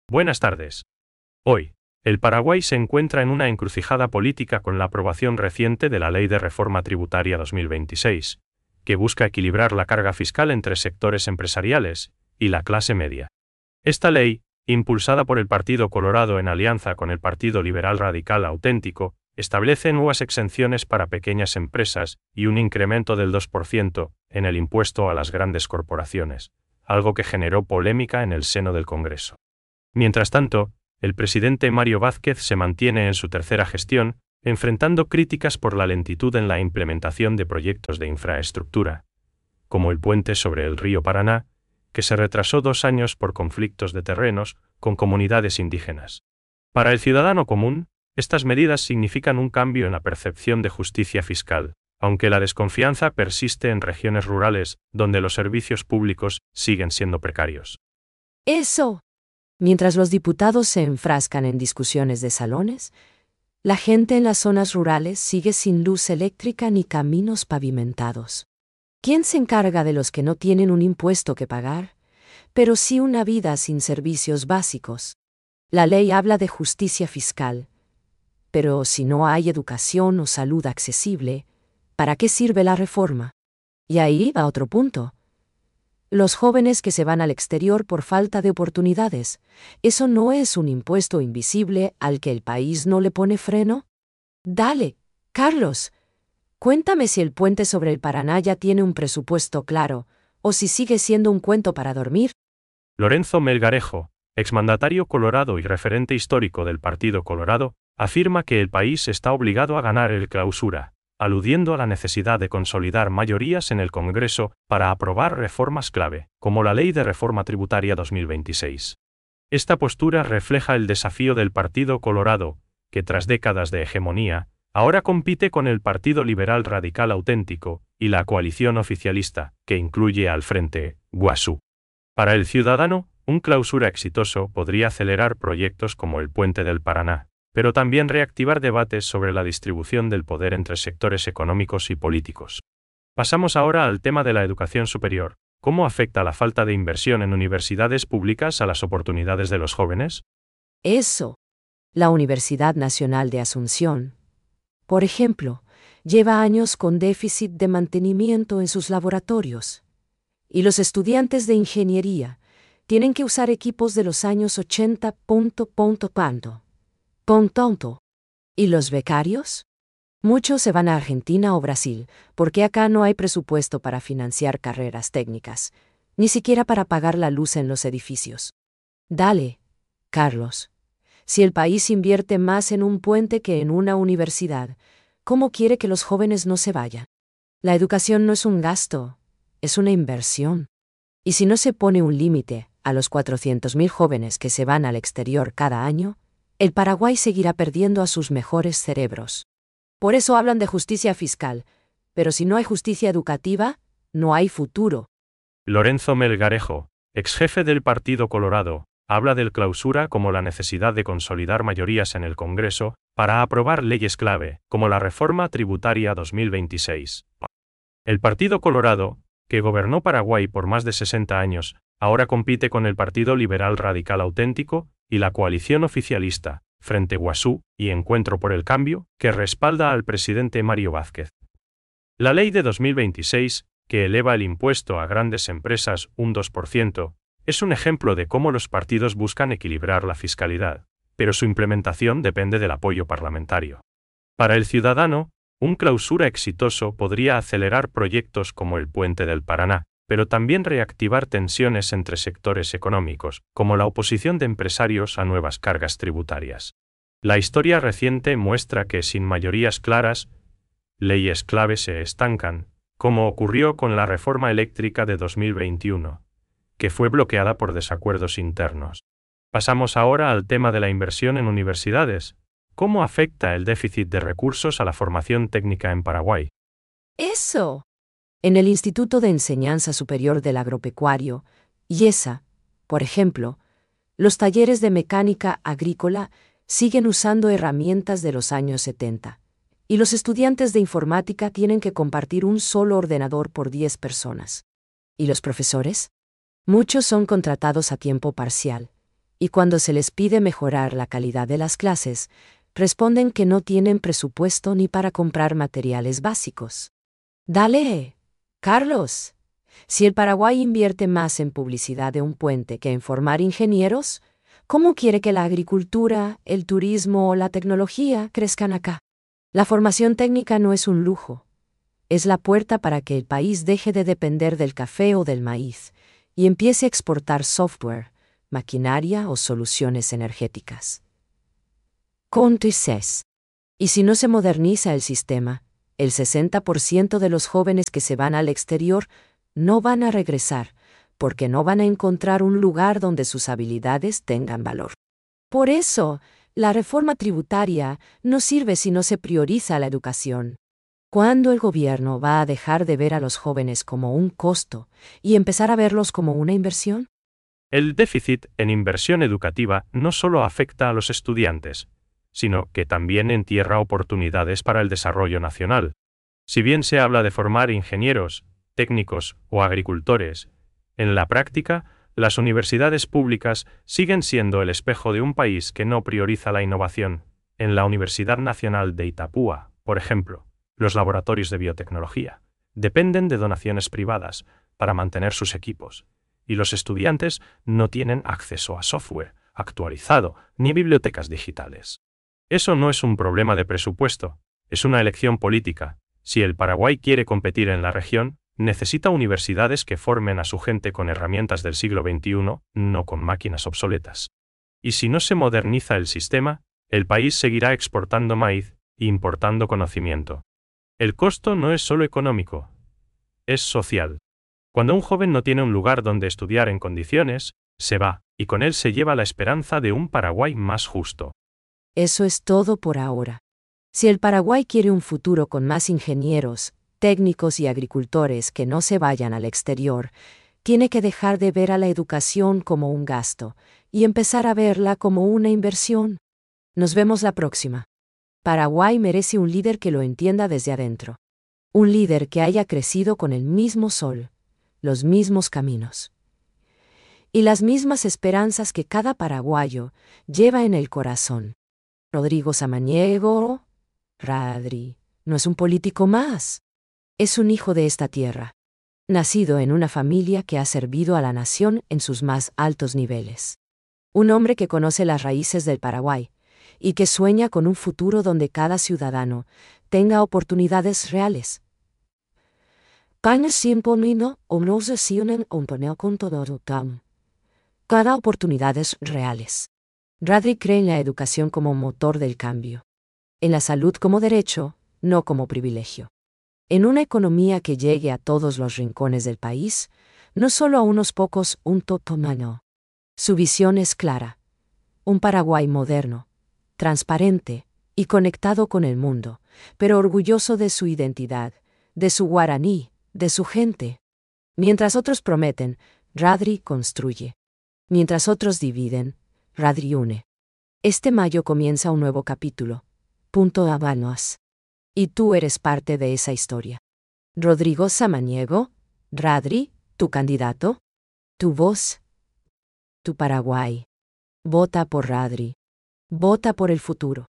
Buenas tardes. Hoy, el Paraguay se encuentra en una encrucijada política con la aprobación reciente de la Ley de Reforma Tributaria 2026, que busca equilibrar la carga fiscal entre sectores empresariales y la clase media. Esta ley, impulsada por el Partido Colorado en alianza con el Partido Liberal Radical Auténtico, establece nuevas exenciones para pequeñas empresas y un incremento del 2% en el impuesto a las grandes corporaciones, algo que generó polémica en el seno del Congreso. Mientras tanto, el presidente Mario Vázquez se mantiene en su tercera gestión, enfrentando críticas por la lentitud en la implementación de proyectos de infraestructura, como el puente sobre el río Paraná, que se retrasó 2 años por conflictos de terrenos con comunidades indígenas. Para el ciudadano común, estas medidas significan un cambio en la percepción de justicia fiscal, aunque la desconfianza persiste en regiones rurales, donde los servicios públicos siguen siendo precarios. Eso. Mientras los diputados se enfrascan en discusiones de salones, la gente en las zonas rurales sigue sin luz eléctrica ni caminos pavimentados. ¿Quién se encarga de los que no tienen un impuesto que pagar, pero sí una vida sin servicios básicos? La ley habla de justicia fiscal, pero si no hay educación o salud accesible, ¿para qué sirve la reforma? Y ahí va otro punto. Los jóvenes que se van al exterior por falta de oportunidades, ¿eso no es un impuesto invisible al que el país no le pone freno? Dale, Carlos. Cuéntame si el puente sobre el Paraná ya tiene un presupuesto claro, o si sigue siendo un cuento para dormir. Lorenzo Melgarejo, exmandatario colorado y referente histórico del Partido Colorado, afirma que el país está obligado a ganar el clausura, aludiendo a la necesidad de consolidar mayorías en el Congreso para aprobar reformas clave, como la Ley de Reforma Tributaria 2026. Esta postura refleja el desafío del Partido Colorado, que tras décadas de hegemonía, ahora compite con el Partido Liberal Radical Auténtico y la coalición oficialista, que incluye al Frente Guasú. Para el ciudadano, un clausura exitoso podría acelerar proyectos como el Puente del Paraná, pero también reactivar debates sobre la distribución del poder entre sectores económicos y políticos. Pasamos ahora al tema de la educación superior. ¿Cómo afecta la falta de inversión en universidades públicas a las oportunidades de los jóvenes? Eso. La Universidad Nacional de Asunción, por ejemplo, lleva años con déficit de mantenimiento en sus laboratorios. Y los estudiantes de ingeniería tienen que usar equipos de los años 80. ¿Y los becarios? Muchos se van a Argentina o Brasil, porque acá no hay presupuesto para financiar carreras técnicas, ni siquiera para pagar la luz en los edificios. Dale, Carlos. Si el país invierte más en un puente que en una universidad, ¿cómo quiere que los jóvenes no se vayan? La educación no es un gasto, es una inversión. Y si no se pone un límite a los 400.000 jóvenes que se van al exterior cada año, el Paraguay seguirá perdiendo a sus mejores cerebros. Por eso hablan de justicia fiscal, pero si no hay justicia educativa, no hay futuro. Lorenzo Melgarejo, exjefe del Partido Colorado, habla del clausura como la necesidad de consolidar mayorías en el Congreso para aprobar leyes clave, como la Reforma Tributaria 2026. El Partido Colorado, que gobernó Paraguay por más de 60 años, ahora compite con el Partido Liberal Radical Auténtico y la coalición oficialista, Frente Guasú y Encuentro por el Cambio, que respalda al presidente Mario Vázquez. La ley de 2026, que eleva el impuesto a grandes empresas un 2%, es un ejemplo de cómo los partidos buscan equilibrar la fiscalidad, pero su implementación depende del apoyo parlamentario. Para el ciudadano, un clausura exitoso podría acelerar proyectos como el Puente del Paraná, pero también reactivar tensiones entre sectores económicos, como la oposición de empresarios a nuevas cargas tributarias. La historia reciente muestra que sin mayorías claras, leyes clave se estancan, como ocurrió con la reforma eléctrica de 2021, que fue bloqueada por desacuerdos internos. Pasamos ahora al tema de la inversión en universidades. ¿Cómo afecta el déficit de recursos a la formación técnica en Paraguay? Eso. En el Instituto de Enseñanza Superior del Agropecuario, IESA, por ejemplo, los talleres de mecánica agrícola siguen usando herramientas de los años 70, y los estudiantes de informática tienen que compartir un solo ordenador por 10 personas. ¿Y los profesores? Muchos son contratados a tiempo parcial, Y cuando se les pide mejorar la calidad de las clases, responden que no tienen presupuesto ni para comprar materiales básicos. Dale, Carlos. Si el Paraguay invierte más en publicidad de un puente que en formar ingenieros, ¿cómo quiere que la agricultura, el turismo o la tecnología crezcan acá? La formación técnica no es un lujo. Es la puerta para que el país deje de depender del café o del maíz y empiece a exportar software, maquinaria o soluciones energéticas. Entonces, y si no se moderniza el sistema, el 60% de los jóvenes que se van al exterior no van a regresar, porque no van a encontrar un lugar donde sus habilidades tengan valor. Por eso, la reforma tributaria no sirve si no se prioriza la educación. ¿Cuándo el gobierno va a dejar de ver a los jóvenes como un costo y empezar a verlos como una inversión? El déficit en inversión educativa no solo afecta a los estudiantes, sino que también entierra oportunidades para el desarrollo nacional. Si bien se habla de formar ingenieros, técnicos o agricultores, en la práctica, las universidades públicas siguen siendo el espejo de un país que no prioriza la innovación. En la Universidad Nacional de Itapúa, por ejemplo, los laboratorios de biotecnología dependen de donaciones privadas para mantener sus equipos, y los estudiantes no tienen acceso a software actualizado ni bibliotecas digitales. Eso no es un problema de presupuesto, es una elección política. Si el Paraguay quiere competir en la región, necesita universidades que formen a su gente con herramientas del siglo XXI, no con máquinas obsoletas. Y si no se moderniza el sistema, el país seguirá exportando maíz e importando conocimiento. El costo no es solo económico, es social. Cuando un joven no tiene un lugar donde estudiar en condiciones, se va, y con él se lleva la esperanza de un Paraguay más justo. Eso es todo por ahora. Si el Paraguay quiere un futuro con más ingenieros, técnicos y agricultores que no se vayan al exterior, tiene que dejar de ver a la educación como un gasto y empezar a verla como una inversión. Nos vemos la próxima. Paraguay merece un líder que lo entienda desde adentro. Un líder que haya crecido con el mismo sol, los mismos caminos y las mismas esperanzas que cada paraguayo lleva en el corazón. Rodrigo Samaniego, Radri, no es un político más. Es un hijo de esta tierra, nacido en una familia que ha servido a la nación en sus más altos niveles. Un hombre que conoce las raíces del Paraguay y que sueña con un futuro donde cada ciudadano tenga oportunidades reales. Cada oportunidades reales. Radri cree en la educación como motor del cambio. En la salud como derecho, no como privilegio. En una economía que llegue a todos los rincones del país, no solo a unos pocos, un totomano. Su visión es clara. Un Paraguay moderno, transparente y conectado con el mundo, pero orgulloso de su identidad, de su guaraní, de su gente. Mientras otros prometen, Radri construye. Mientras otros dividen, Radri une. Este mayo comienza un nuevo capítulo. Habanos. Y tú eres parte de esa historia. Rodrigo Samaniego, Radri, tu candidato, tu voz, tu Paraguay. Vota por Radri. Vota por el futuro.